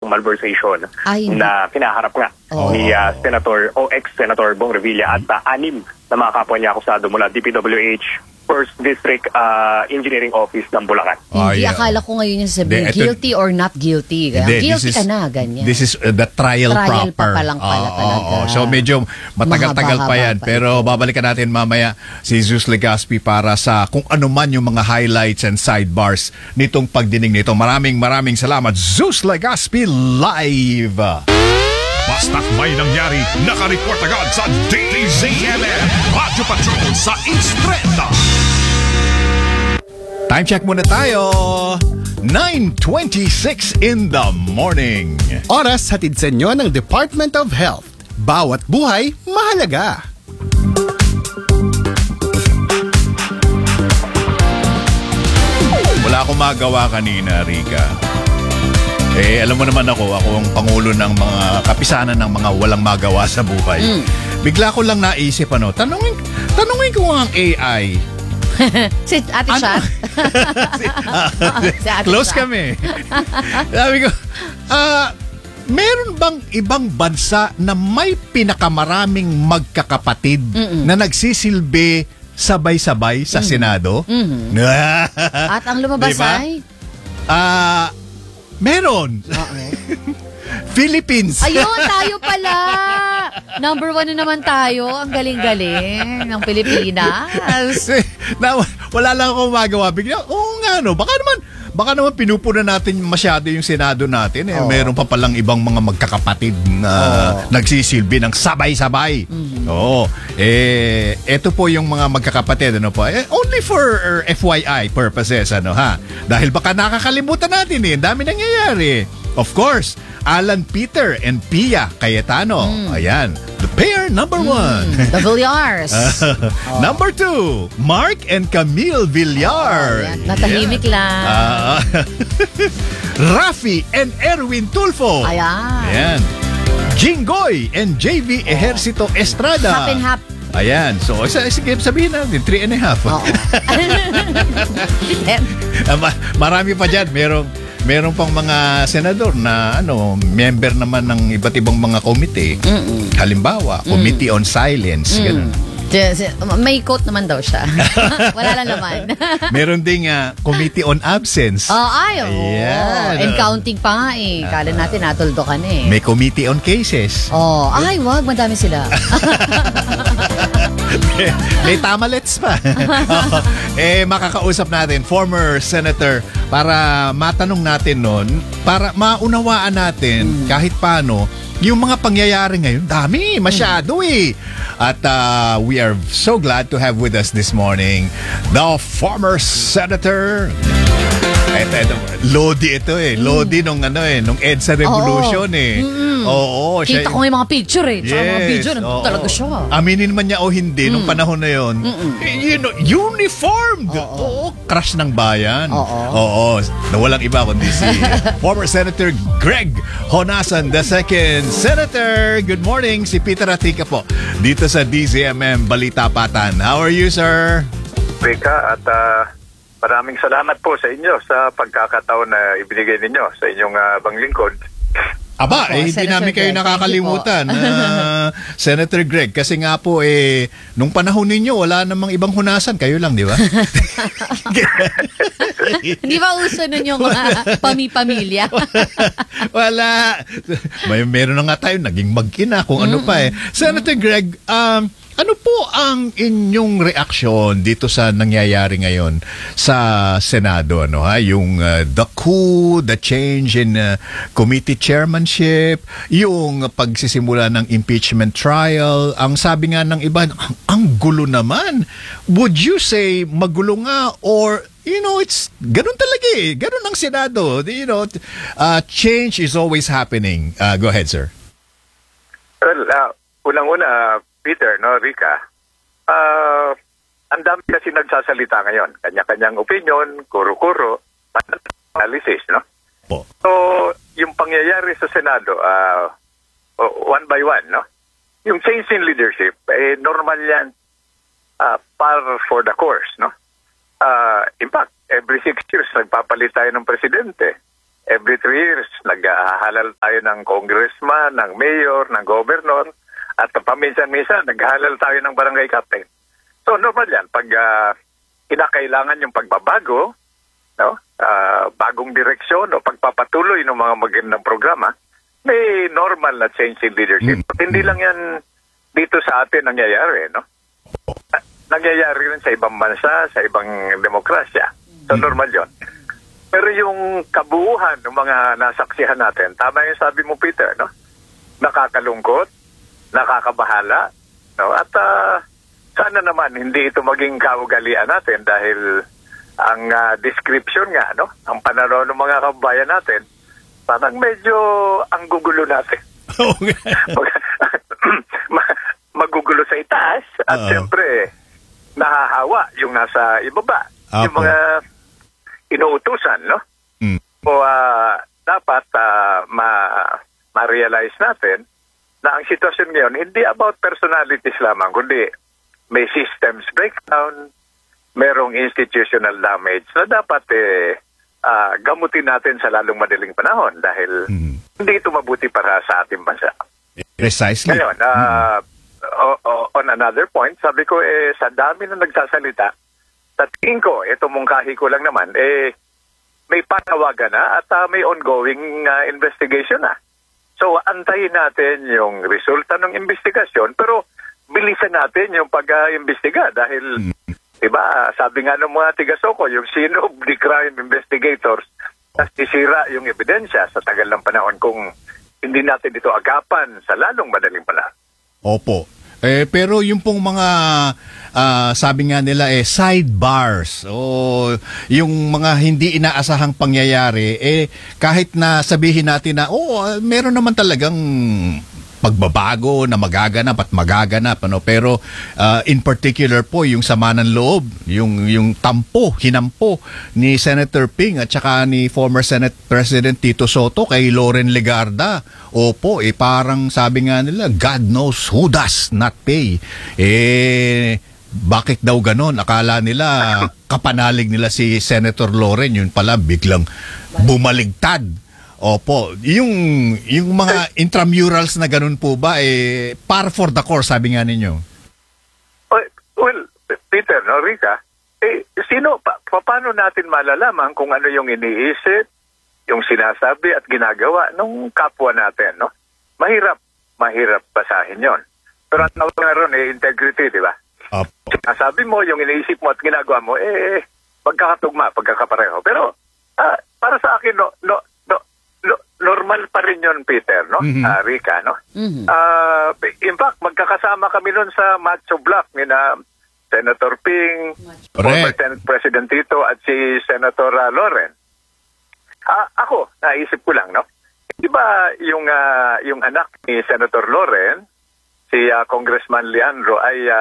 malversation Ay, na kinaharap nga ni Senator o ex-Senator Bong Revilla at 6 na mga kapwa niya akusado mula DPWH First District Engineering Office ng Bulacan. Hindi, akala ko ngayon yung sabihin, guilty or not guilty. Guilty ka na, ganyan. This is the trial proper. Pa palang pala talaga. So medyo matagal-tagal pa yan. Pero babalikan natin mamaya si Zeus Legaspi para sa kung ano man yung mga highlights and sidebars nitong pagdinig nito. Maraming salamat. Zeus Legaspi live! Basta't may nangyari, nakareport agad sa DZMM Radyo Patrol sa Instreta. Time check muna tayo. 9:26 in the morning. Oras hatid sa inyo ng Department of Health. Bawat buhay, mahalaga. Wala akong magawa kanina, Rica. Alam mo naman ako ang pangulo ng mga kapisanan ng mga walang magawa sa buhay. Bigla ko lang naisip, tanungin ko ang AI. Si Ate Chat. Close kami. Sabi ko, meron bang ibang bansa na may pinakamaraming magkakapatid na nagsisilbi sabay-sabay sa Senado? At ang lumabas diba? ay? Meron. Philippines. Ayun, tayo pala. Number 1 na naman tayo. Ang galing-galing ng Pilipinas. Wala lang akong magawa. Bigla, nga no. Baka naman pinupuna natin masyado yung Senado natin. Meron pa palang ibang mga magkakapatid na nagsisilbi ng sabay-sabay. Eto po yung mga magkakapatid. Only for FYI purposes. Dahil baka nakakalimutan natin. Dami nangyayari. Of course, Alan Peter and Pia Cayetano. Ayan. The pair number 1. The Villars. Number 2, Mark and Camille Villar. Natahimik lang. Rafi and Erwin Tulfo. Ayan. Jinggoy and JV Ejercito Estrada. Hap and hap. Ayan. So, sige, sabihin natin, 3.5. Marami pa dyan. Meron pang mga senador na member naman ng iba't ibang mga committee. Halimbawa, Committee on Silence, ganun. May quote naman daw siya. Wala lang naman. Meron ding Committee on Absence. Ayan. And counting pa nga Kala natin natuldo ka na May Committee on Cases. Wag, madami sila. May tamalets pa. Makakausap natin former senator para matanong natin para maunawaan natin kahit paano yung mga pangyayari ngayon. Dami, masyado At we are so glad to have with us this morning the former senator. Lodi ito Lodi nung EDSA Revolution Kita ko yung mga picture Tsaka mga video talaga siya. Aminin man niya o hindi nung panahon na yon. Uniformed. Crush ng bayan. Na walang iba kundi si former Senator Greg Honasan II. Senator, good morning. Si Peter Atica po dito sa DZMM Balita Patan. How are you, sir? Rika, at maraming salamat po sa inyo sa pagkakataon na ibinigay ninyo sa inyong banglingkod. Aba, hindi namin kayo nakakalimutan, Senator Greg. Kasi nga po, nung panahon ninyo, wala namang ibang hunasan. Kayo lang, di ba? Hindi ba uso nun yung pamilya? Wala. Meron na nga tayo, naging mag-ina, kung ano pa Senator Greg, ano po ang inyong reaksyon dito sa nangyayari ngayon sa Senado? Yung the coup, the change in committee chairmanship, yung pagsisimula ng impeachment trial. Ang sabi nga ng iba, ang gulo naman. Would you say magulo nga or it's ganun talaga Ganun ang Senado. Change is always happening. Go ahead, sir. Well, unang-una, Peter, Rika, ang dami kasi nagsasalita ngayon. Kanya-kanyang opinion, kuro-kuro, analysis, So, yung pangyayari sa Senado, one by one, yung change in leadership, normal yan, par for the course, In fact, every 6 years, nagpapalit tayo ng presidente. every 3 years, naghahalal tayo ng congressman, ng mayor, ng governor, at paminsan-minsan, naghahalal tayo ng barangay captain. So, normal yan. Pag kinakailangan yung pagbabago, no? Bagong direksyon o pagpapatuloy ng mga magandang programa, may normal na change in leadership. At hindi lang yan dito sa atin nangyayari, no? Nangyayari rin sa ibang bansa, sa ibang demokrasya. So, normal yon. Pero yung kabuuhan ng mga nasaksihan natin, tama yung sabi mo, Peter, no? Nakakalungkot, nakakabahala, no? At sana naman hindi ito maging kaugalian natin dahil ang description nga, no? Ang pananaw ng mga kabayan natin, parang medyo ang gugulo natin. Magugulo sa itaas at siyempre nahahawa yung nasa ibaba. Yung mga inuutusan, no? O dapat ma-realize natin na ang sitwasyon ngayon hindi about personalities lamang, kundi may systems breakdown, merong institutional damage na dapat gamutin natin sa lalong madaling panahon dahil hindi ito mabuti para sa ating bansa. Precisely. Ngayon, on another point, sabi ko, sa dami na nagsasalita, sa tingin ko, ito mungkahi ko lang naman, may panawagan na at may ongoing investigation na. So, antayin natin yung resulta ng investigasyon, pero bilisan natin yung pag-imbestiga dahil, diba, sabi nga ng mga tiga-Soko, yung sino of the crime investigators, nasisira yung ebidensya sa tagal ng panahon kung hindi natin ito agapan sa lalong madaling panahon. Opo. Pero yung pong mga sabi nga nila sidebars o yung mga hindi inaasahang pangyayari kahit na sabihin natin na meron naman talagang pagbabago na magaganap at magaganap, ano, pero in particular po yung sama ng loob, yung hinampo ni Senator Ping at saka ni former Senate President Tito Soto kay Loren Legarda. Opo, parang sabi nga nila, God knows who does not pay. Bakit daw ganon? Akala nila kapanalig nila si Senator Loren, yun pala biglang bumaligtad. Opo, yung mga intramurals na ganun po ba, par for the course, sabi nga ninyo? Well, Peter, no, Rica, paano natin malalaman kung ano yung iniisip, yung sinasabi at ginagawa nung kapwa natin, no? Mahirap basahin yon. Pero ang naroon integrity, di ba? Sinasabi mo, yung iniisip mo at ginagawa mo, magkakatugma, pagkakapareho. Pero, para sa akin, normal pa rin yun, Peter, no? Rica, no? In fact, magkakasama kami nun sa Macho Block ni na Senator Ping, former Senate President Tito at si Senator Loren. Ako, naisip ko lang, no? Di ba yung anak ni Senator Loren, si Congressman Leandro, ay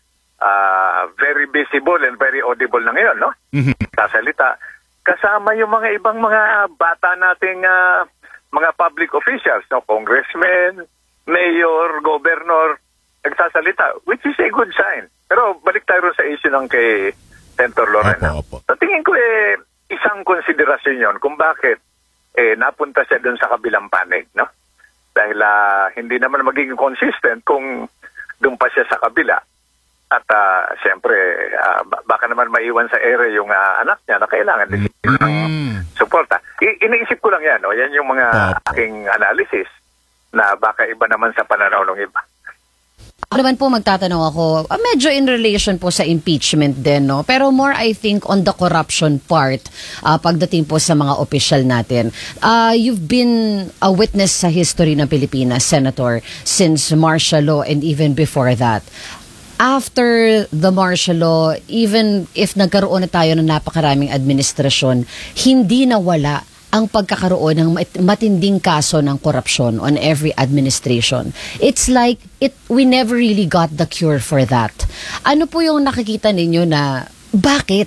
very visible and very audible na ngayon, no? Sasalita. Kasama yung mga ibang mga bata nating mga public officials, no? Congressmen, mayor, governor, nagsasalita, which is a good sign. Pero balik tayo sa issue ng kay Senator Loren. Sa tingin ko, isang konsiderasyon yon kung bakit napunta siya doon sa kabilang panig, no? Dahil hindi naman magiging consistent kung doon pa siya sa kabila. At siyempre, baka naman maiwan sa ere yung anak niya na kailangan din ng suporta. Iniisip ko lang yan. O? Yan yung mga aking analysis na baka iba naman sa pananaw ng iba. Ako naman po magtatanong ako, medyo in relation po sa impeachment din, no? Pero more I think on the corruption part pagdating po sa mga opisyal natin. You've been a witness sa history ng Pilipinas, Senator, since martial law and even before that. After the martial law, even if nagkaroon na tayo ng napakaraming administrasyon, hindi nawala ang pagkakaroon ng matinding kaso ng korupsyon on every administration. It's like we never really got the cure for that. Ano po yung nakikita ninyo na bakit?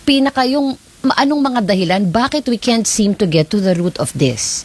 Anong mga dahilan? Bakit we can't seem to get to the root of this?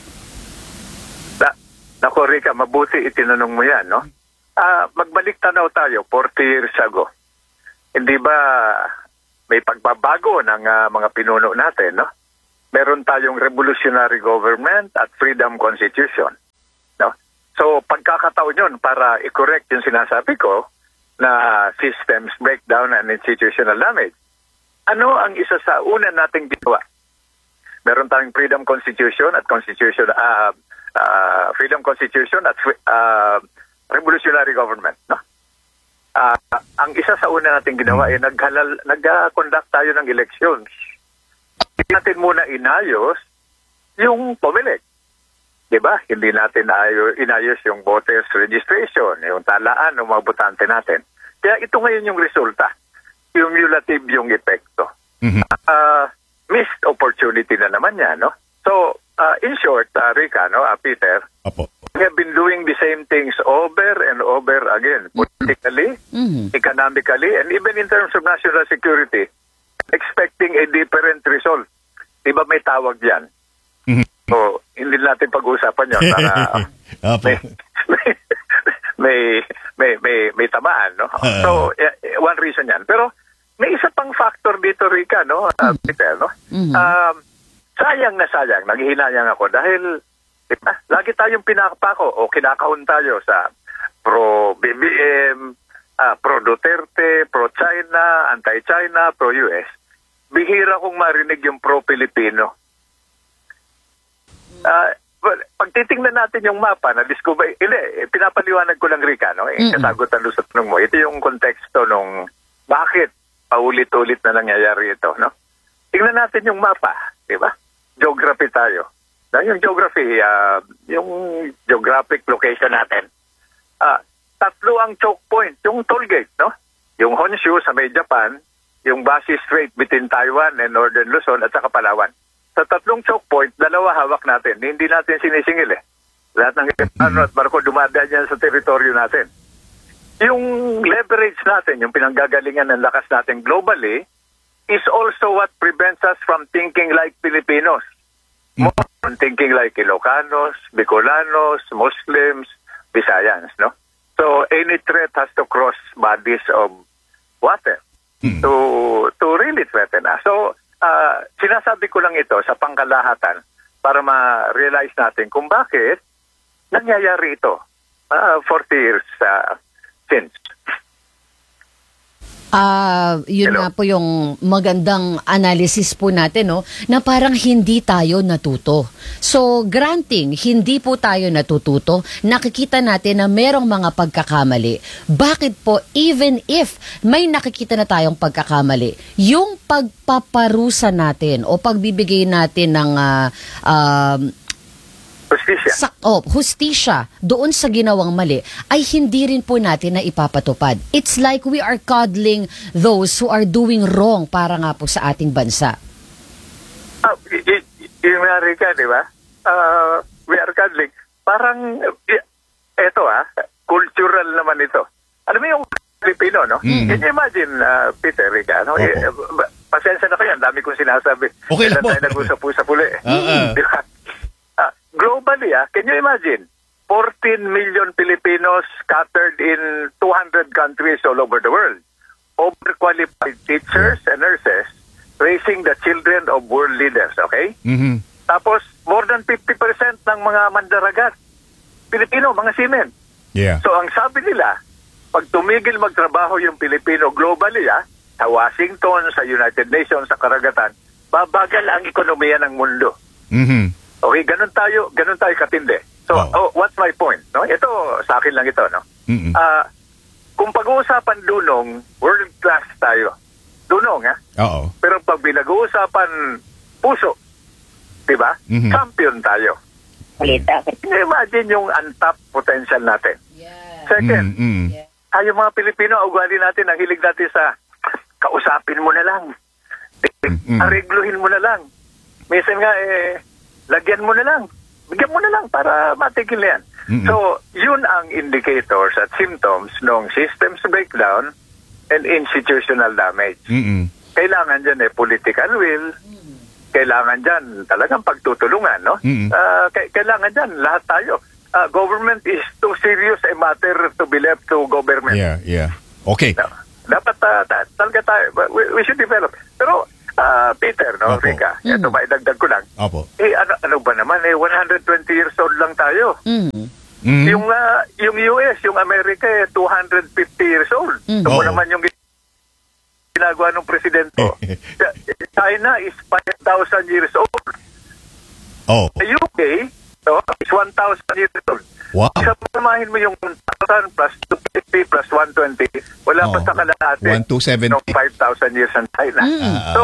Nako, Rica, mabuti itinanong mo yan, no? Magbalik tanaw tayo 40 years ago. Hindi ba may pagbabago ng mga pinuno natin, no? meron tayong revolutionary government at freedom constitution. No? So, pagkakataon yun para i-correct yung sinasabi ko na systems breakdown and institutional damage. Ano ang isa sa una nating ginawa? Meron tayong freedom constitution at freedom constitution at revolutionary government. No? Ang isa sa una nating ginawa ay nag-conduct tayo ng elections. Hindi natin muna inayos yung pumilik. Diba? Hindi natin inayos yung voters registration, yung talaan ng mga botante natin. Kaya ito ngayon yung resulta. Cumulative yung epekto. Missed opportunity na naman yan, no? So, in short, Rica, no, Peter, Apo. we have been doing the same things over and over again, politically, economically, and even in terms of national security, expecting a different result. Diba may tawag yan? So, hindi natin pag-uusapan yun para Apo. may tamaan, no? So, one reason yan. Pero, may isa pang factor dito, Rica, no? Peter, no? Sayang na sayang, naghihinayang ako dahil lagi tayong pinakapako o kinakahon tayo sa pro-BBM, pro-Duterte, pro-China, anti-China, pro-US. Bihira kong marinig yung pro-Pilipino. Pag titingnan natin yung mapa na discover, pinapaliwanag ko lang, Rica, no? Kasagutan doon sa tanong mo. Ito yung konteksto nung bakit paulit-ulit na nangyayari ito, no? Tingnan natin yung mapa, di ba? Geography tayo. Dahil yung geography, yung geographic location natin. Tatlo ang choke point, yung toll gate, no? Yung Honshu sa may Japan, yung Bashi Strait between Taiwan and Northern Luzon at saka Palawan. Sa tatlong choke point, dalawa hawak natin. Hindi natin sinisingil eh. Lahat ng ano at barko dumadaan yan sa teritoryo natin. Yung leverage natin, yung pinanggagalingan ng lakas natin globally, is also what prevents us from thinking like Filipinos. More than thinking like Ilocanos, Bicolanos, Muslims, Visayans, no? So, any threat has to cross bodies of water to really threaten us. So, sinasabi ko lang ito sa pangkalahatan para ma-realize natin kung bakit nangyayari ito 40 years since. Yun Hello? nga po yung magandang analysis po natin, no, na parang hindi tayo natuto. So, granting, hindi po tayo natututo, nakikita natin na merong mga pagkakamali. Bakit po, even if may nakikita na tayong pagkakamali, yung pagpaparusa natin o pagbibigay natin ng hustisya doon sa ginawang mali ay hindi rin po natin na ipapatupad. It's like we are coddling those who are doing wrong para nga po sa ating bansa. Yung nari ka, di ba? We are coddling. Parang, eto cultural naman ito. Alam mo yung Filipino, no? Can you imagine, Peter, Rica, no? Pasensya na kayo, ang dami kong sinasabi. Okay lang po. Tayo nag-usap-usap uli. Di ba? Globally, can you imagine? 14 million Filipinos scattered in 200 countries all over the world. Overqualified teachers and nurses raising the children of world leaders, okay? Tapos, more than 50% ng mga mandaragat, Pilipino, mga seamen. Yeah. So, ang sabi nila, pag tumigil magtrabaho yung Pilipino globally, sa Washington, sa United Nations, sa karagatan, babagal ang ekonomiya ng mundo. Okay, ganun tayo katindi. So, what's my point? No? Ito, sa akin lang ito, no? Kung pag-uusapan dunong, world class tayo. Dunong, Oo. Pero pag pinag-uusapan puso, di ba? Champion tayo. Imagine yung untapped potential natin. Second, tayo mga Pilipino, ugali natin, ang hilig natin sa kausapin mo na lang. Arregluhin mo na lang. Minsan nga, lagyan mo na lang. Bigyan mo na lang para matigil yan. So, yun ang indicators at symptoms ng systems breakdown and institutional damage. Kailangan dyan political will. Kailangan dyan talagang pagtutulungan, no? Kailangan dyan lahat tayo. Government is too serious a matter to be left to government. Yeah. Okay. No, dapat talaga tayo, we should develop. Pero Peter, no, Opo. Rica, ito maidagdag ko lang. Opo. Ano ba naman, 120 years old lang tayo. Mm. Yung US, yung Amerika, 250 years old. Ito mo Oo. naman yung ginagawa ng presidente. China is 5,000 years old. Oh. The UK, no, is 1,000 years old. Wow. Samahin mo yung 1,000 plus 250 plus 120, wala pa sa kalahati. 1,270. No, 5,000 years ang China. So,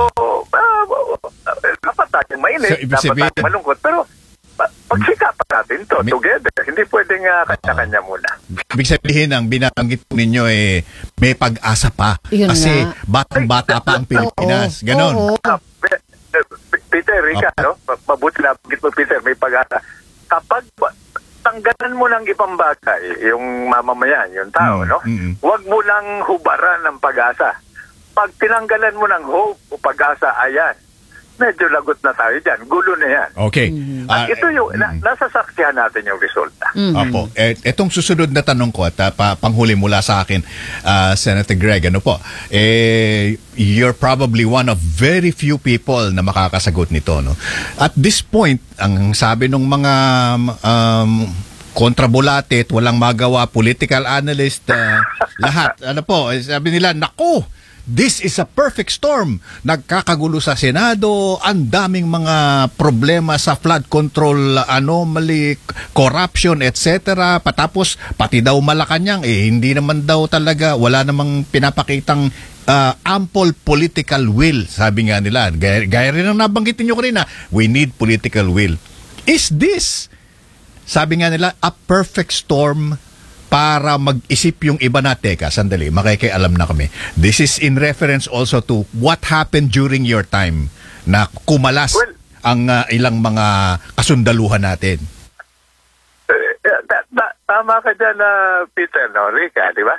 dapat tayong mainit, So, ibig dapat sabihin- tayong malungkot, pero pagsikapan natin to together. Hindi pwedeng kanya-kanya muna. Ibig sabihin, ang binabanggit po ninyo may pag-asa pa. Yun Kasi nga. batang-bata pa ang Pilipinas. Ganon. Oo. Peter, Rica, no? Mabuti na bagit mo, Peter, may pag-asa. Kapag tanggalan mo ng ibang bagay, yung mamamayan, yung tao, no? Huwag mo lang hubaran ng pag-asa. Pag tinanggalan mo ng hope o pag-asa, ayan, medyo lagot na tayo dyan. Gulo na yan. Okay. At ito yung, nasasaksihan natin yung resulta. Opo. Etong susunod na tanong ko at panghuli mula sa akin, Senator Greg, ano po? You're probably one of very few people na makakasagot nito, no? At this point, ang sabi ng mga kontrabulate at walang magawa, political analyst, lahat, ano po, sabi nila, naku, this is a perfect storm. Nagkakagulo sa Senado, ang daming mga problema sa flood control anomaly, corruption, etc. Patapos, pati daw Malacanang, hindi naman daw talaga, wala namang pinapakitang ample political will, sabi nga nila. Gaya rin ang nabanggit niyo kanina, we need political will. Is this, sabi nga nila, a perfect storm para mag-isip yung iba na, teka, sandali, makikialam na kami. This is in reference also to what happened during your time na kumalas ang ilang mga kasundaluhan natin. Tama ka dyan, Peter, no, Rica, di ba?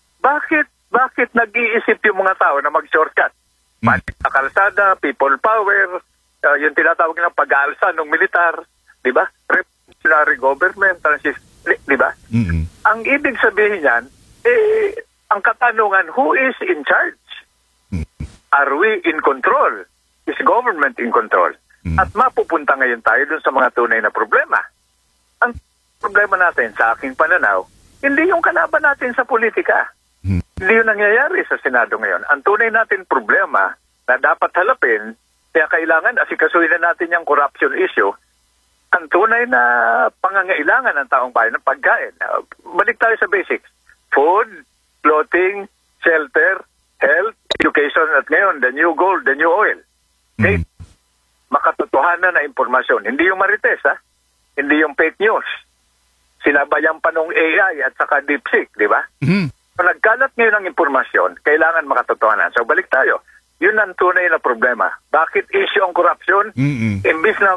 Bakit nag-iisip yung mga tao na mag-shortcut? Manik na kalsada, people power, yung tinatawag ng pag-aalsa ng militar, di ba? Revolutionary government, di ba? Ang ibig sabihin yan, ang katanungan, who is in charge? Are we in control? Is government in control? At mapupunta ngayon tayo dun sa mga tunay na problema. Ang problema natin, sa aking pananaw, hindi yung kalaban natin sa politika. Hindi yung nangyayari sa Senado ngayon. Ang tunay natin problema na dapat halapin, kaya kailangan asikasuhin na natin yung corruption issue, ang tunay na pangangailangan ng taong bayan ng pagkain. Balik tayo sa basics. Food, clothing, shelter, health, education, at ngayon, the new gold, the new oil. Okay? Makatotohanan na impormasyon. Hindi yung marites, ha? Hindi yung fake news. Sinabayan pa nung AI at saka DeepSeek, di ba? Kung nagkalat ngayon ng impormasyon, kailangan makatotohanan. So balik tayo. Yun ang tunay na problema. Bakit issue ang corruption? Imbis na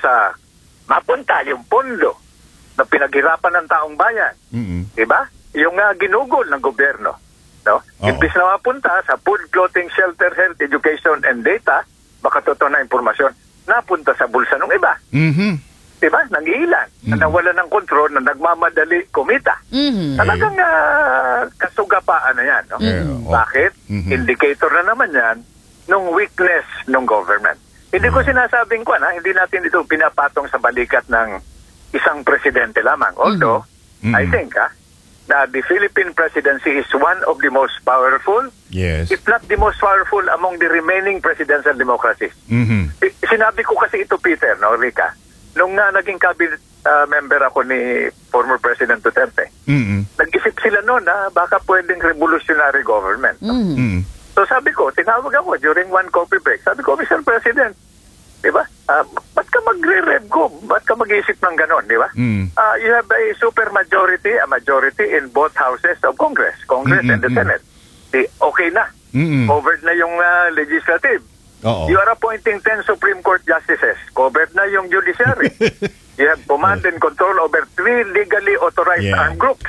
mapunta yung pondo na pinaghirapan ng taong bayan. Diba? Yung ginugol ng gobyerno. No? Imbis na mapunta sa food, clothing, shelter, health, education, and data, baka totoo na impormasyon, napunta sa bulsa ng iba. Diba? Nang-iilan. Na nawala ng kontrol, na nagmamadali kumita. Talagang kasugapaan na yan. No? Bakit? Indicator na naman yan ng weakness ng government. Hindi ko sinasabing hindi natin ito pinapatong sa balikat ng isang presidente lamang. Although, I think na the Philippine presidency is one of the most powerful, if not the most powerful among the remaining presidential democracies. Sinabi ko kasi ito, Peter, no, Rica, nung naging cabinet member ako ni former President Duterte, nag-isip sila noon na baka pwedeng revolutionary government. So sabi ko, tinawag ako during one coffee break. Sabi ko, Mr. President, di ba? Ba't ka magre-revgo? Ba't ka mag-iisip ng ganon, di ba? You have a super majority, a majority in both houses of Congress and the Senate. Okay na. Covered na yung legislative. You are appointing 10 Supreme Court justices. Covered na yung judiciary. You have command and control over 3 legally authorized armed groups.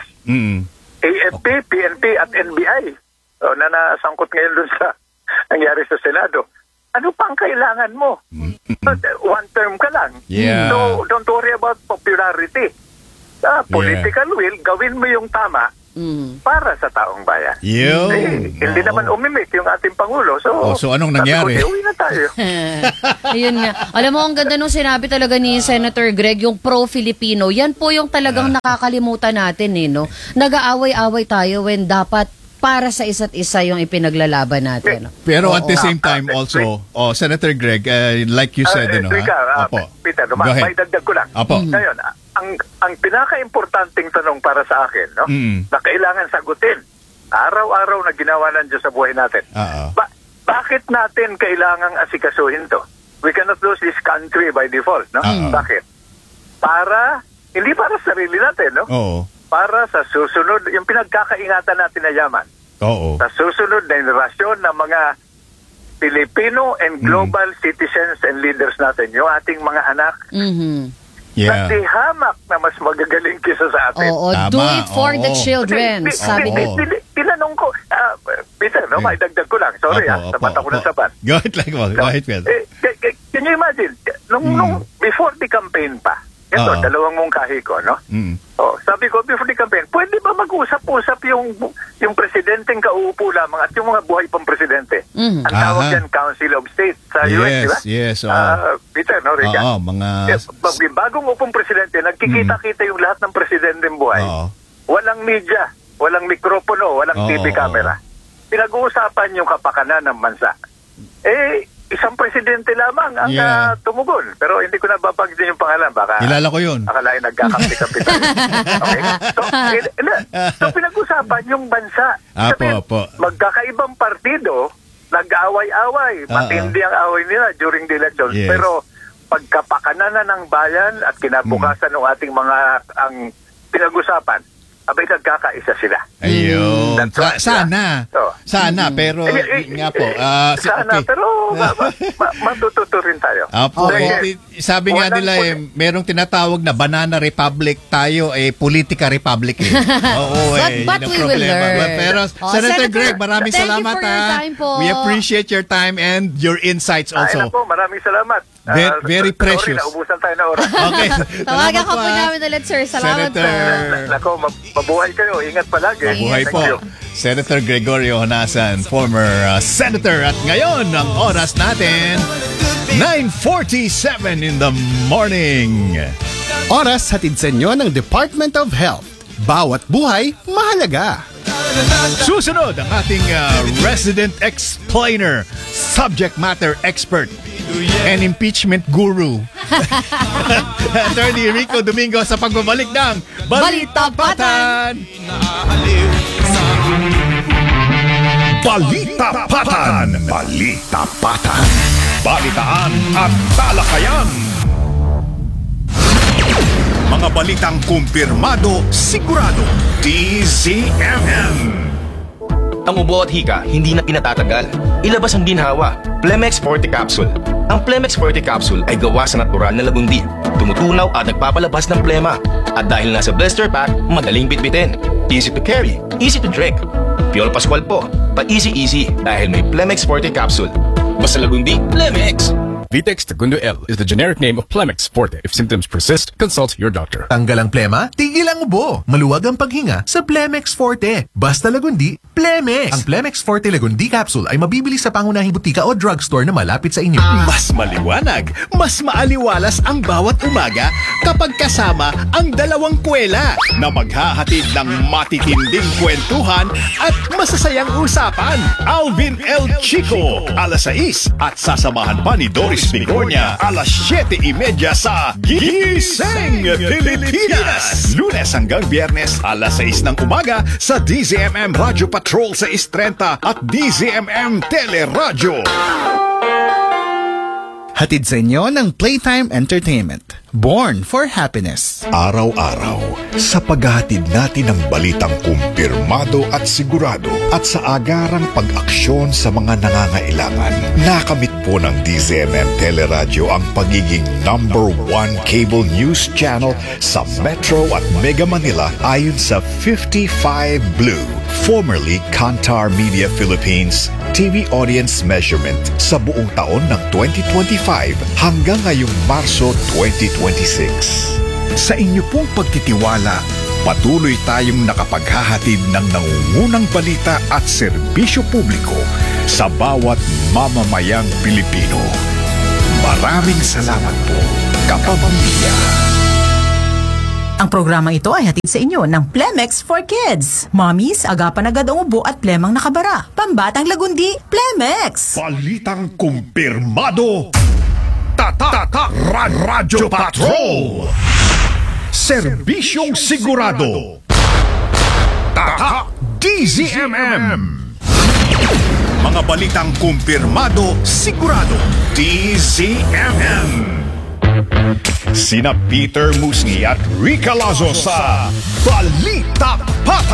AFP, PNP, at NBI. Na nasangkot ngayon dun sa nangyari sa Senado. Ano pang kailangan mo? One term ka lang. So, don't worry about popularity. Political will, gawin mo yung tama para sa taong bayan. Yun. Hindi naman umimik yung ating Pangulo. So anong nangyari? Sabi ko, uwi na tayo. Ayun nga. Alam mo, ang ganda nung sinabi talaga ni Senator Greg, yung pro-Filipino, yan po yung talagang nakakalimutan natin no? Nag-aaway-away tayo when dapat para sa isa't isa yung ipinaglalaban natin. Pero at the same time also, Senator Greg, like you said, Peter, Go ahead. may dagdag ko lang. Opo. Ngayon, ang pinaka-importanting tanong para sa akin, na kailangan sagutin, araw-araw na ginawa ng Diyos sa buhay natin. Bakit natin kailangang asikasuhin to? We cannot lose this country by default, no? Bakit? Hindi para sa sarili natin, no? Oo. Para sa susunod, yung pinagkakaingatan natin na yaman. Oo. Sa susunod na henerasyon ng mga Filipino and global citizens and leaders natin, yung ating mga anak, na hamak na mas magagaling kisa sa atin. Oo, do it for the children, sabi ko. Tinanong ko, Peter, may dagdag ko lang. Sorry, sapat ako ng sapat. Go ahead, Peter. Can you imagine, nung before the campaign pa, ito, dalawang mungkahi ko, no? Sabi ko, before the campaign, pwede ba mag-usap-usap yung presidenteng kauupo lamang at yung mga buhay pang presidente? Ang tawag yan, Council of State sa US, di ba? Yes, Peter, no, Rica? Bagong upong presidente, nagkikita-kita yung lahat ng presidenteng buhay. Walang media, walang mikropono, walang TV camera. Pinag-uusapan yung kapakanan ng bansa. Isang presidente lamang ang tumugon. Pero hindi ko na babagdin yung pangalan. Baka kilala ko yun. Akalain nagkakampi-kampi tayo. Okay? So pinag-usapan yung bansa. Magkakaibang partido, nag-aaway-away. Matindi ang away nila during the elections. Pero pagkapakanan ng bayan at kinabukasan ng ating mga ang pinag-usapan, abay nagkakaisa sila. Ayun. Sana, pero nga po. Pero matututo rin tayo. Sabi nga nila merong tinatawag na Banana Republic, tayo Politika Republic. But we will learn. Pero Senator Greg, maraming salamat. Thank you for your time po. We appreciate your time and your insights also. Maraming salamat. Very precious. Sorry, naubusan tayo na oras. Okay. Tawagan ka po namin ulit, sir. Salamat po. Nako, mabuhay kayo. Ingat palagi. Mabuhay po. Senator Gregorio Honasan, former senator. At ngayon, ang oras natin, 9:47 in the morning. Oras hatid sa inyo ng Department of Health. Bawat buhay, mahalaga. Susunod ang ating resident explainer, subject matter expert, and impeachment guru. Attorney Rico Domingo sa pagbabalik ng Balita Patan! Balita Patan! Balita Patan! Balitaan at talakayan! Mga balitang kumpirmado, sigurado, DZMM. Ang ubo at hika hindi na pinatatagal. Ilabas ang ginhawa. Plemex Forte Capsule. Ang Plemex Forte Capsule ay gawa sa natural na lagundi. Tumutunaw at nagpapalabas ng plema. At dahil nasa blister pack, madaling bitbitin. Easy to carry, easy to drink. Piolo Pascual po, pa-easy-easy dahil may Plemex Forte Capsule. Basta lagundi, Plemex! Vitex Segundo L is the generic name of Plemex Forte. If symptoms persist, consult your doctor. Tanggal ang plema, tigil ang ubo. Maluwag ang paghinga sa Plemex Forte. Basta lagundi, Plemex. Ang Plemex Forte Lagundi Capsule ay mabibili sa pangunahing butika o drugstore na malapit sa inyo. Mas maliwanag, mas maaliwalas ang bawat umaga kapag kasama ang dalawang kwela na maghahatid ng matitinding kwentuhan at masasayang usapan. Alvin L. Chico, alas 6 at sasamahan pa ni Doris Bigornia, alas 7:30 sa Gising Pilipinas. Lunes hanggang Biyernes, alas 6 ng umaga sa DZMM Radio Patrol sa 6:30 at DZMM Teleradyo. Hatid sa inyo ng Playtime Entertainment. Born for Happiness. Araw-araw, sa paghahatid natin ng balitang kumpirmado at sigurado at sa agarang pag-aksyon sa mga nangangailangan, nakamit po ng DZMM Teleradyo ang pagiging #1 cable news channel sa Metro at Mega Manila ayon sa 55 Blue, formerly Kantar Media Philippines, TV audience measurement sa buong taon ng 2025 hanggang ngayong Marso 2026. Sa inyo pong pagtitiwala, patuloy tayong nakapaghahatid ng nangungunang balita at serbisyo publiko sa bawat mamamayang Pilipino. Maraming salamat po, kapamilya. Ang programang ito ay hatid sa inyo ng Plemex for Kids. Mommies, agapan agad ang ubo at plemang nakabara. Pambatang lagundi, Plemex! Balitang kumpirmado. Tatak Radyo Patrol. Serbisyong sigurado. Tatak DZMM. Mga balitang kumpirmado, sigurado. DZMM. Sina Peter Musngi at Rica Lazo sa Balita Pata.